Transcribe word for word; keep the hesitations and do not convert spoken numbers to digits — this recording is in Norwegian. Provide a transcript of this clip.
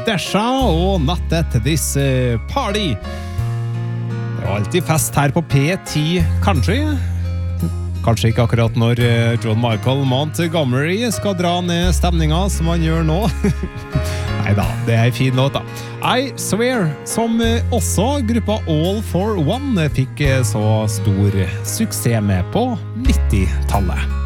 Desha og Not at This Party. Det er alltid fest her på P ti Country. Kanskje ikke akkurat når John Michael Montgomery skal dra ned stemninga som han gjør nå. Neida, det er en fin låt da. I Swear, som også gruppa All for One fikk så stor suksess med på nittitallet.